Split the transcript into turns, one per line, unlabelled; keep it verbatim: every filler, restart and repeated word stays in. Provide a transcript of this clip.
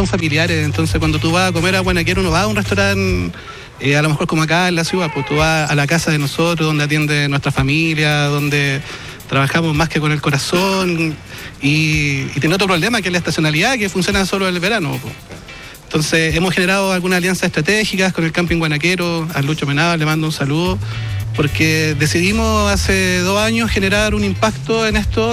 son familiares. Entonces cuando tú vas a comer a Guanaquero, no vas a un restaurante, eh, a lo mejor como acá en la ciudad, pues tú vas a la casa de nosotros, donde atiende nuestra familia, donde trabajamos más que con el corazón, y, y tiene otro problema, que es la estacionalidad, que funciona solo en el verano, pues. Entonces hemos generado algunas alianzas estratégicas con el Camping Guanaquero. A Lucho Menaba le mando un saludo, porque decidimos hace dos años generar un impacto en esto